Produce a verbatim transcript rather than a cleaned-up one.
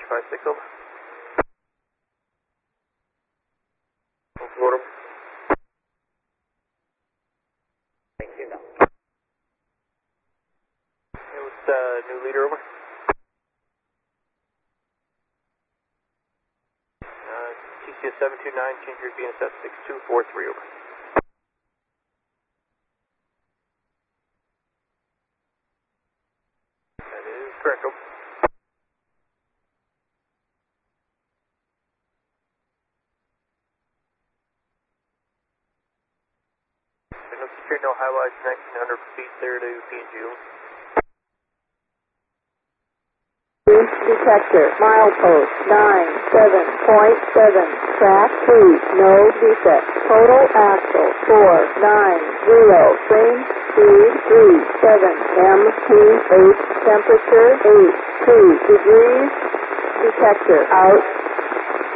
five six, over. Order. Thank you, now. Hey, what's uh, new leader, over? Uh, T C S seven two nine, change your B N S S six two four three, over. That is correct, over. Secure, no high wise, nineteen hundred feet there to P and G. Detector, milepost nine seven point seven, track three, no defect, total axle four nine zero, range speed three seven, M P eight, temperature eight two degrees, detector out.